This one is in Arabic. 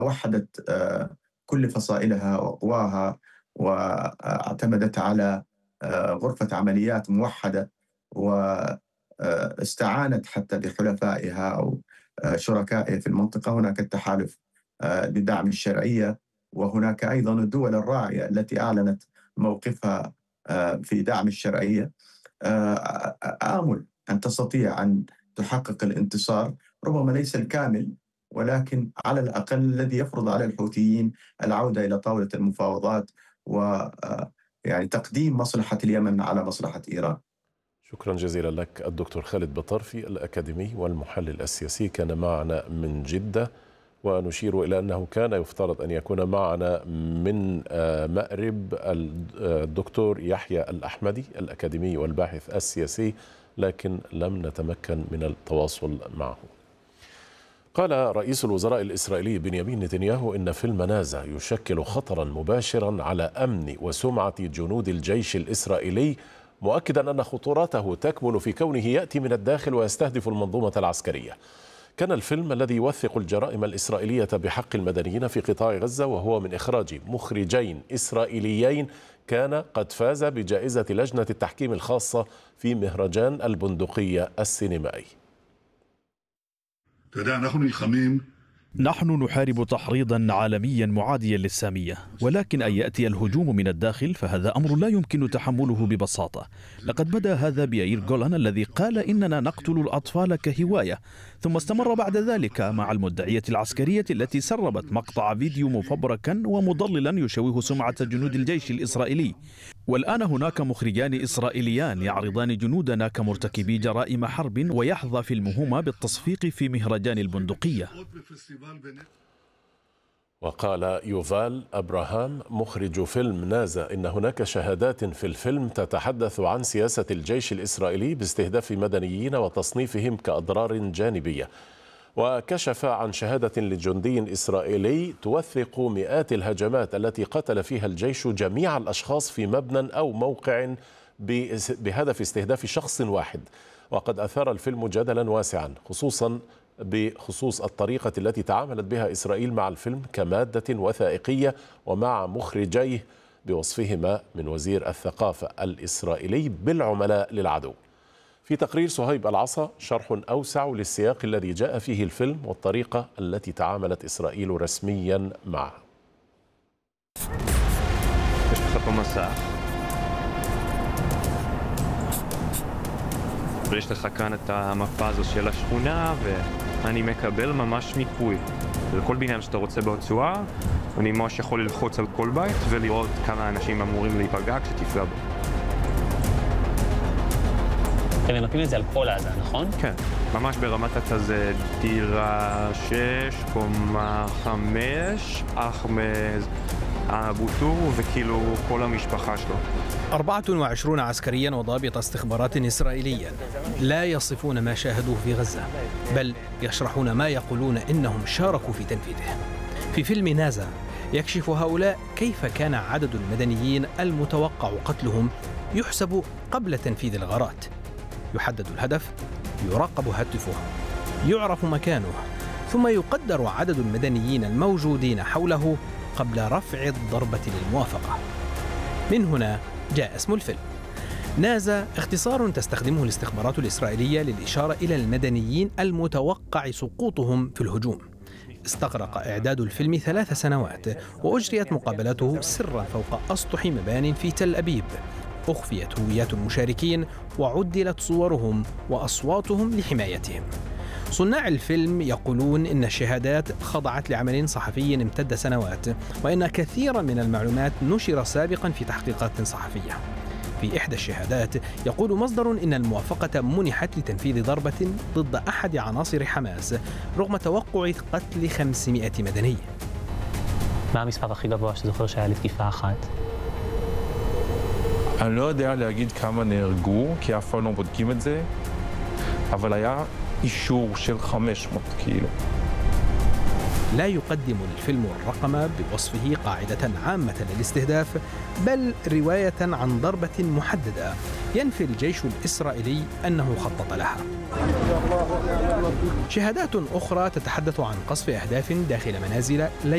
وحدت كل فصائلها وقواها، واعتمدت على غرفة عمليات موحدة، واستعانت حتى بحلفائها أو شركائها في المنطقة. هناك التحالف لدعم الشرعية، وهناك أيضا الدول الراعية التي أعلنت موقفها في دعم الشرعية. آمل أن تستطيع أن تحقق الانتصار، ربما ليس الكامل، ولكن على الأقل الذي يفرض على الحوثيين العودة إلى طاولة المفاوضات و يعني تقديم مصلحة اليمن على مصلحة إيران. شكرا جزيلا لك الدكتور خالد بطرفي الأكاديمي والمحلل السياسي، كان معنا من جدة. ونشير إلى أنه كان يفترض أن يكون معنا من مأرب الدكتور يحيى الأحمدي الأكاديمي والباحث السياسي، لكن لم نتمكن من التواصل معه. قال رئيس الوزراء الإسرائيلي بنيامين نتنياهو إن فيلم نازا يشكل خطرا مباشرا على أمن وسمعة جنود الجيش الإسرائيلي، مؤكدا أن خطورته تكمن في كونه يأتي من الداخل ويستهدف المنظومة العسكرية. كان الفيلم الذي يوثق الجرائم الإسرائيلية بحق المدنيين في قطاع غزة، وهو من إخراج مخرجين إسرائيليين، كان قد فاز بجائزة لجنة التحكيم الخاصة في مهرجان البندقية السينمائي. نحن نحارب تحريضا عالميا معاديا للسامية، ولكن أن يأتي الهجوم من الداخل فهذا أمر لا يمكن تحمله ببساطة. لقد بدأ هذا بيائير جولان الذي قال إننا نقتل الأطفال كهواية، ثم استمر بعد ذلك مع المدعية العسكرية التي سربت مقطع فيديو مفبركا ومضللا يشوه سمعة جنود الجيش الإسرائيلي. والآن هناك مخرجان إسرائيليان يعرضان جنودنا كمرتكبي جرائم حرب، ويحظى فيلمهما بالتصفيق في مهرجان البندقية. وقال يوفال أبراهام مخرج فيلم نازا إن هناك شهادات في الفيلم تتحدث عن سياسة الجيش الإسرائيلي باستهداف مدنيين وتصنيفهم كأضرار جانبية، وكشف عن شهادة لجندي إسرائيلي توثق مئات الهجمات التي قتل فيها الجيش جميع الأشخاص في مبنى أو موقع بهدف استهداف شخص واحد. وقد أثار الفيلم جدلا واسعا، خصوصا بخصوص الطريقة التي تعاملت بها إسرائيل مع الفيلم كمادة وثائقية، ومع مخرجيه بوصفهما من وزير الثقافة الإسرائيلي بالعملاء للعدو. في تقرير صهيب العصا شرح أوسع للسياق الذي جاء فيه الفيلم والطريقة التي تعاملت إسرائيل رسميا معه. ויש לך כאן את המפה הזו של השכונה, ואני מקבל ממש מיפוי לכל בניין שאתה רוצה ברצועה. אני ממש יכול ללחוץ על כל בית ולראות כמה אנשים אמורים להיפגע כשתפגע בו. אתם ממפים את זה על כל עזה, נכון? כן, ממש ברמת כזה דירה 6, קומה 5, אחמד אבו טור וכאילו כל המשפחה שלו. 24 عسكريا وضابط استخبارات إسرائيليا لا يصفون ما شاهدوه في غزة، بل يشرحون ما يقولون إنهم شاركوا في تنفيذه. في فيلم نازا يكشف هؤلاء كيف كان عدد المدنيين المتوقع قتلهم يحسب قبل تنفيذ الغارات. يحدد الهدف، يراقب هاتفه، يعرف مكانه، ثم يقدر عدد المدنيين الموجودين حوله قبل رفع الضربة للموافقة. من هنا جاء اسم الفيلم. نازا اختصار تستخدمه الاستخبارات الإسرائيلية للإشارة إلى المدنيين المتوقع سقوطهم في الهجوم. استغرق إعداد الفيلم 3 سنوات، وأجريت مقابلته سرا فوق أسطح مبان في تل أبيب. أخفيت هويات المشاركين وعدلت صورهم وأصواتهم لحمايتهم. صناع الفيلم يقولون إن الشهادات خضعت لعمل صحفي امتد سنوات، وإن كثيرا من المعلومات نشر سابقا في تحقيقات صحفية. في إحدى الشهادات يقول مصدر إن الموافقة منحت لتنفيذ ضربة ضد أحد عناصر حماس رغم توقع قتل 500 مدني. מה המספר הכי גבוה שזוכר שהיה לתקיפה אחת? אני לא יודע להגיד כמה נהרגו, כי אף פעם לא בודקים את זה, אבל היה אישור של 500 קילו. لا يقدم الفيلم الرقم بوصفه قاعدة عامة للاستهداف، بل رواية عن ضربة محددة ينفي الجيش الإسرائيلي أنه خطط لها. شهادات أخرى تتحدث عن قصف أهداف داخل منازل